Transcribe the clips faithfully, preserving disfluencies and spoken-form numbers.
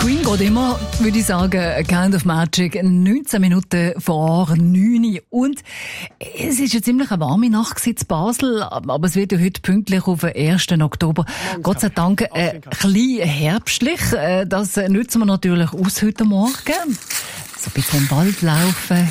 Queen geht immer, würde ich sagen, A Kind of Magic, neunzehn Minuten vor neun Uhr. Und es ist eine ziemlich eine warme Nacht in Basel, aber es wird ja heute pünktlich auf den ersten Oktober. Morgen Gott sei Dank äh, ein bisschen herbstlich. Das nutzen wir natürlich aus heute Morgen. So ein bisschen im Wald laufen.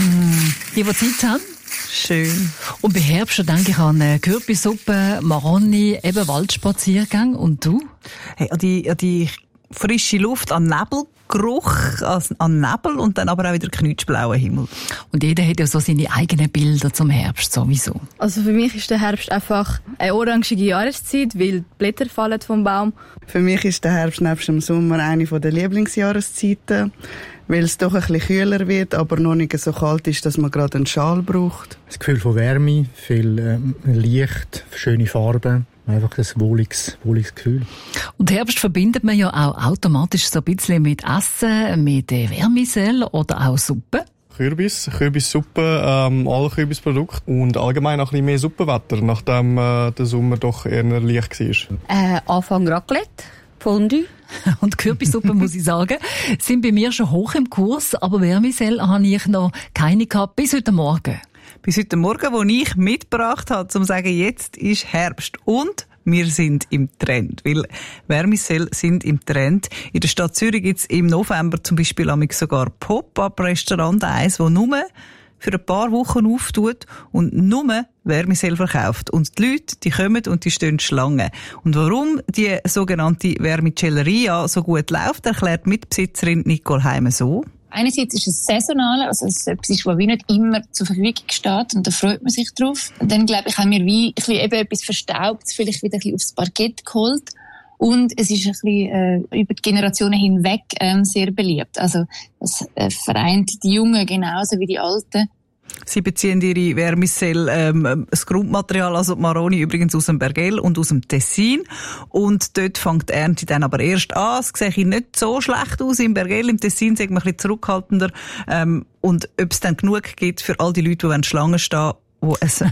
Die, die Zeit haben. Schön. Und bei Herbst denke ich an Kürbissuppe, Maroni, eben Waldspaziergang. Und du? Hey, an die, an die frische Luft, an Nebelgeruch, an Nebel und dann aber auch wieder knutschblauer Himmel. Und jeder hat ja so seine eigenen Bilder zum Herbst sowieso. Also für mich ist der Herbst einfach eine orangige Jahreszeit, weil die Blätter fallen vom Baum. Für mich ist der Herbst nebst dem Sommer eine der Lieblingsjahreszeiten, weil es doch ein bisschen kühler wird, aber noch nicht so kalt ist, dass man gerade einen Schal braucht. Das Gefühl von Wärme, viel ähm, Licht, schöne Farben. Einfach ein wohliges, wohliges Gefühl. Und Herbst verbindet man ja auch automatisch so ein bisschen mit Essen, mit Vermicelle oder auch Suppe. Kürbis, Kürbissuppe, ähm, alle Kürbisprodukte und allgemein auch ein bisschen mehr Suppenwetter, nachdem äh, der Sommer doch eher leicht war. Äh, Anfang Raclette, Fondue. Und Kürbissuppe, muss ich sagen, sind bei mir schon hoch im Kurs, aber Vermicelle habe ich noch keine gehabt, bis heute Morgen. Bis heute Morgen, wo ich mitgebracht habe, um zu sagen, jetzt ist Herbst und wir sind im Trend, weil Vermicelle sind im Trend. In der Stadt Zürich gibt es im November zum Beispiel sogar Pop-up-Restaurant, eins, das nur für ein paar Wochen auftut und nur Vermicelle verkauft. Und die Leute, die kommen und die stehen Schlange. Und warum die sogenannte Vermicelleria so gut läuft, erklärt Mitbesitzerin Nicole Heime so. Einerseits ist es saisonal, also es ist etwas, was wie nicht immer zur Verfügung steht und da freut man sich drauf. Und dann, glaube ich, haben wir wie ein bisschen eben etwas Verstaubtes vielleicht wieder ein bisschen aufs Parkett geholt. Und es ist ein bisschen äh, über die Generationen hinweg ähm, sehr beliebt. Also es äh, vereint die Jungen genauso wie die Alten. Sie beziehen ihre Vermicelle, ähm, das Grundmaterial, also die Maroni, übrigens aus dem Bergell und aus dem Tessin. Und dort fängt die Ernte dann aber erst an. Es sieht nicht so schlecht aus. Im Bergell, im Tessin sagt man ein bisschen zurückhaltender. Ähm, und ob es dann genug gibt für all die Leute, die an Schlangen stehen, die ein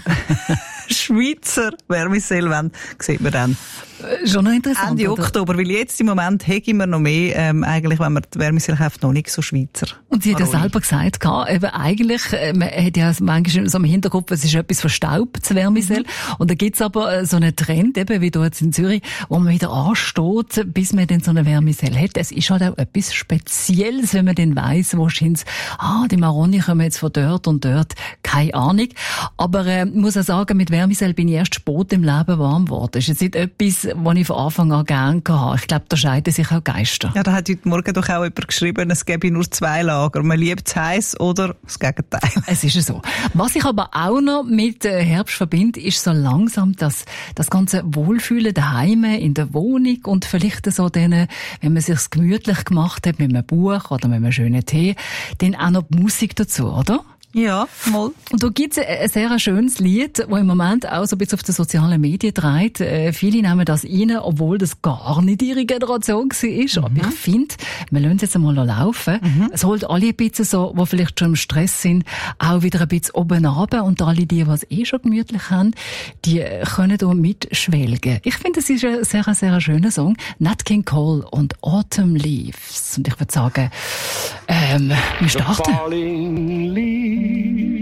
Schweizer Vermicelle wollen, sieht man dann. Schon noch interessant. Ende oder? Oktober, weil jetzt im Moment hegen wir noch mehr, ähm, eigentlich, wenn man die Vermicelle kauft, noch nicht so Schweizer. Und sie hat ja selber gesagt, eben eigentlich, äh, man hat ja manchmal so im Hinterkopf, es ist etwas verstaubtes Vermicelle. Mhm. Und da gibt's aber so einen Trend, eben wie du jetzt in Zürich, wo man wieder ansteht, bis man dann so eine Vermicelle hat. Es ist halt auch etwas Spezielles, wenn man dann weiss, wo scheint's, ah, die Maroni kommen jetzt von dort und dort, keine Ahnung. Aber, äh, muss auch sagen, mit Vermicelle bin ich erst spät im Leben warm geworden. Das ist jetzt nicht etwas, was ich von Anfang an gerne hatte. Ich glaube, da scheiden sich auch Geister. Ja, da hat heute Morgen doch auch jemand geschrieben, es gäbe nur zwei Lager. Man liebt es heiß oder das Gegenteil. Es ist so. Was ich aber auch noch mit Herbst verbinde, ist so langsam das, das ganze Wohlfühlen daheim in der Wohnung und vielleicht so denen, wenn man sich's gemütlich gemacht hat mit einem Buch oder mit einem schönen Tee, dann auch noch die Musik dazu, oder? Ja, mal. Und da gibt's ein sehr schönes Lied, das im Moment auch so ein bisschen auf den sozialen Medien dreht. Äh, viele nehmen das rein, obwohl das gar nicht ihre Generation war. Mhm. Aber ich finde, wir lassen es jetzt einmal laufen. Mhm. Es holt alle ein bisschen so, die vielleicht schon im Stress sind, auch wieder ein bisschen oben runter. Und alle die, die es eh schon gemütlich haben, die können da mitschwelgen. Ich finde, es ist ein sehr, sehr schöner Song. Nat King Cole und Autumn Leaves. Und ich würde sagen, ähm, wir starten.